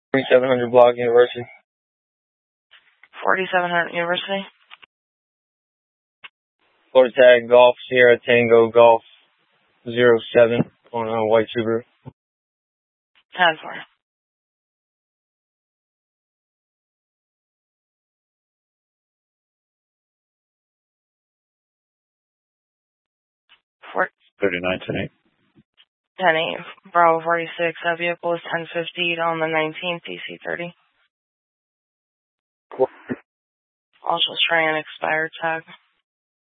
4700 Block University. 4700 University. Florida Tag Golf Sierra Tango Golf 07 on White Subaru. 10-4. For 39-10-8. 10-8. Bravo 46. That vehicle is 1050 on the 19th, DC 30. Also trying an expired tag.